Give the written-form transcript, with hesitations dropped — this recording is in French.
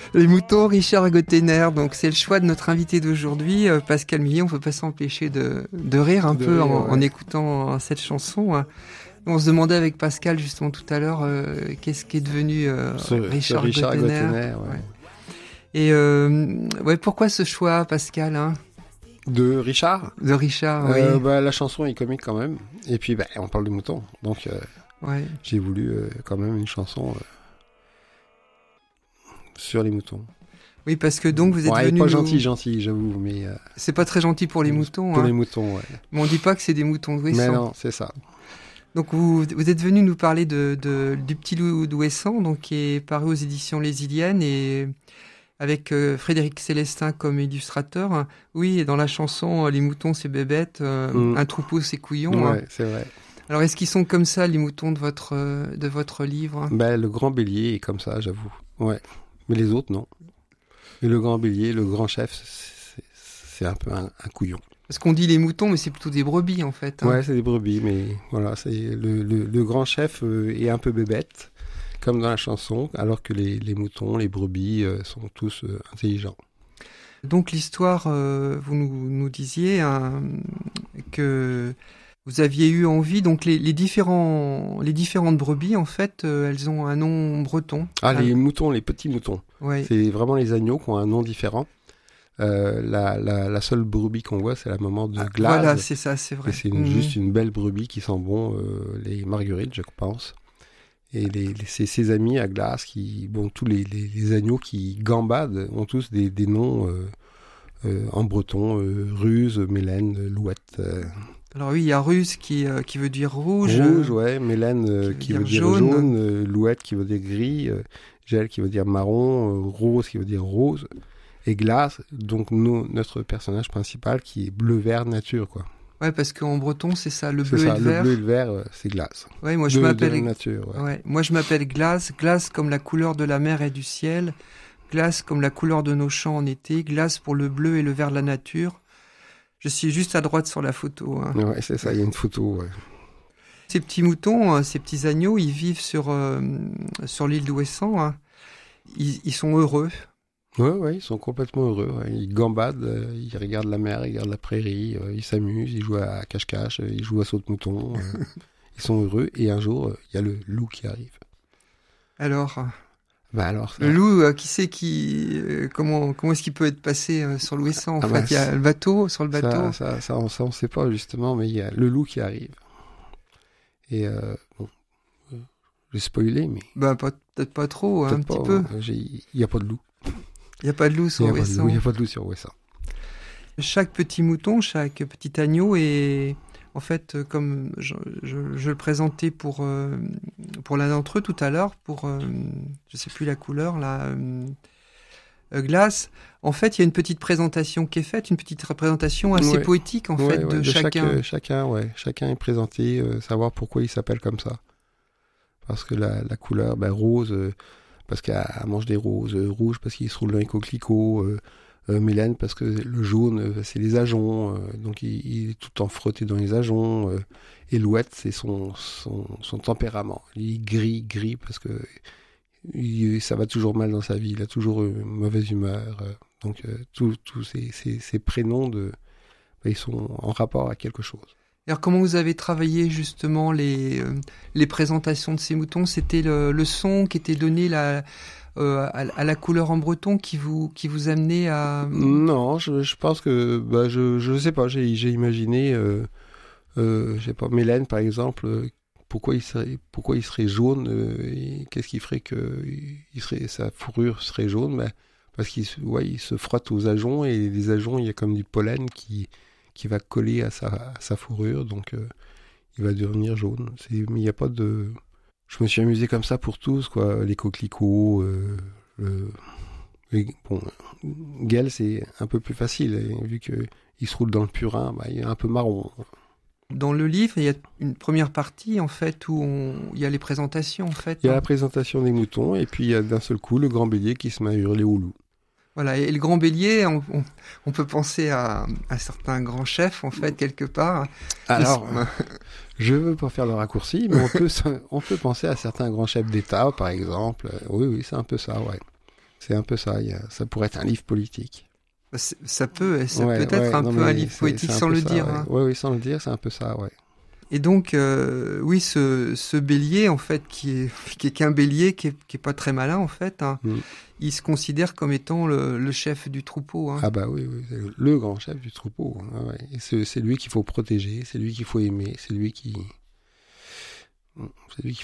Les moutons, Richard Gottener, donc c'est le choix de notre invité d'aujourd'hui, Pascal Millet. On peut pas s'empêcher de rire un peu en écoutant cette chanson. On se demandait avec Pascal justement tout à l'heure qu'est-ce qui est devenu Richard Gottener. Et pourquoi ce choix, Pascal De Richard ? De Richard, oui. La chanson est comique quand même. Et puis, on parle de moutons. Donc, j'ai voulu quand même une chanson sur les moutons. Oui, parce que donc vous êtes venu... pas gentil, j'avoue, mais... C'est pas très gentil pour les moutons. Pour les moutons, ouais. Mais on dit pas que c'est des moutons d'Ouessant. Mais non, c'est ça. Donc vous êtes venu nous parler du petit loup d'Ouessant, donc qui est paru aux éditions Les Iliennes et avec Frédéric Célestin comme illustrateur. Oui, et dans la chanson les moutons c'est bébête, un troupeau c'est couillon. Ouais, c'est vrai. Alors est-ce qu'ils sont comme ça les moutons de votre livre ? Le grand bélier est comme ça, j'avoue. Ouais. Mais les autres non. Et le grand bélier, le grand chef, c'est un peu un couillon. Parce qu'on dit les moutons, mais c'est plutôt des brebis, en fait. Ouais, c'est des brebis, mais voilà, c'est le grand chef est un peu bébête, comme dans la chanson, alors que les moutons, les brebis sont tous intelligents. Donc l'histoire, vous nous disiez que vous aviez eu envie, donc les différentes brebis, en fait, elles ont un nom breton. Les moutons, les petits moutons. Ouais. C'est vraiment les agneaux qui ont un nom différent. La seule brebis qu'on voit, c'est la maman de Glace. Voilà, c'est ça, c'est vrai. Et c'est juste une belle brebis qui sent bon les marguerites, je pense. Et c'est ses amis à Glace tous les agneaux qui gambadent ont tous des noms en breton, Ruse, Mélène, Louette. Alors oui, il y a Ruse qui veut dire rouge. Rouge, ouais. Mélène qui veut dire jaune. Louette qui veut dire gris. Gel qui veut dire marron. Rose qui veut dire rose. Et Glace, donc notre personnage principal qui est bleu-vert nature, quoi. Ouais, parce qu'en breton, c'est ça, le bleu et le vert. Le bleu et le vert, c'est Glace. Ouais, moi je m'appelle nature. Ouais, moi je m'appelle Glace, Glace comme la couleur de la mer et du ciel, Glace comme la couleur de nos champs en été, Glace pour le bleu et le vert de la nature. Je suis juste à droite sur la photo. Ouais, c'est ça, il y a une photo, ouais. Ces petits moutons, ces petits agneaux, ils vivent sur l'île d'Ouessant. Ils sont heureux. Ouais, ils sont complètement heureux. Ouais. Ils gambadent, ils regardent la mer, ils regardent la prairie, ils s'amusent, ils jouent à cache-cache, ils jouent à saute-mouton. Ils sont heureux. Et un jour, il y a le loup qui arrive. Alors ça... Le loup, qui sait comment est-ce qu'il peut être passé sur l'Ouessant ? En fait, il y a le bateau, sur le bateau. Ça, on sait pas justement, mais il y a le loup qui arrive. Et je vais spoiler, mais... peut-être pas trop, peut-être un pas, petit peu. Il n'y a pas de loup. Il n'y a pas de loup sur Ouessant. Il n'y a pas de loup sur Ouessant. Chaque petit mouton, chaque petit agneau est, en fait, comme je le présentais pour l'un d'entre eux tout à l'heure, je sais plus la couleur, Glace. En fait, il y a une petite présentation qui est faite, une petite représentation assez poétique, en fait, de chacun. Chacun est présenté, savoir pourquoi il s'appelle comme ça. Parce que la couleur, rose... parce qu'elle mange des roses, rouge parce qu'il se roule dans les coquelicots, Mélène parce que le jaune, c'est les ajoncs, donc il est tout le temps frotté dans les ajoncs, et Louette, c'est son tempérament. Il est gris parce que ça va toujours mal dans sa vie, il a toujours une mauvaise humeur, donc tous ces prénoms, ils sont en rapport à quelque chose. Alors comment vous avez travaillé justement les présentations de ces moutons ? C'était le son qui était donné à la couleur en breton qui vous amenait à... Non, je pense que je sais pas, j'ai imaginé je sais pas, Mélène par exemple, pourquoi il serait jaune, et qu'est-ce qui ferait que sa fourrure serait jaune, parce qu'il se frotte aux ajoncs, et les ajoncs, il y a comme du pollen qui va coller à sa fourrure, donc il va devenir jaune. Mais il n'y a pas de... Je me suis amusé comme ça pour tous, quoi. Les coquelicots, Guel, c'est un peu plus facile, vu qu'il se roule dans le purin, il est un peu marron. Dans le livre, il y a une première partie, en fait, où il y a les présentations, en fait. Il y a la présentation des moutons, et puis il y a d'un seul coup le grand bélier qui se met à hurler au loup. Voilà, et le grand bélier, on peut penser à certains grands chefs, en fait, quelque part. Alors, je veux pas faire le raccourci, mais on peut penser à certains grands chefs d'État, par exemple. Oui, c'est un peu ça, ouais. C'est un peu ça. Ça pourrait être un livre politique. Ça peut être un peu un livre poétique sans le dire. Hein. Oui, sans le dire, c'est un peu ça, ouais. Et donc, oui, ce bélier, en fait, qui est qu'un bélier, qui est pas très malin, en fait, hein, il se considère comme étant le chef du troupeau. Hein. Ah bah oui, c'est le grand chef du troupeau. Hein, ouais. Et c'est lui qu'il faut protéger, c'est lui qu'il faut aimer, c'est lui qu'il